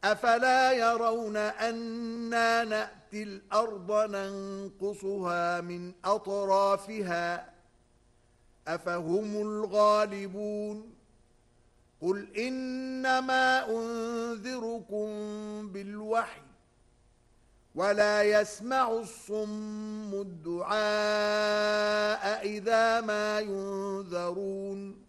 أفلا يرون أنا نأتي الأرض ننقصها من أطرافها أفهم الغالبون قل إنما أنذركم بالوحي ولا يسمع الصم الدعاء إذا ما ينذرون